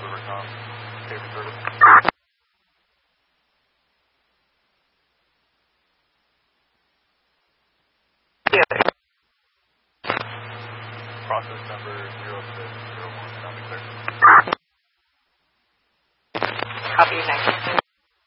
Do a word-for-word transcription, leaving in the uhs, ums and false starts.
Rivercom. Paper service. Process number zero six zero one. Sound clear. Copy, next.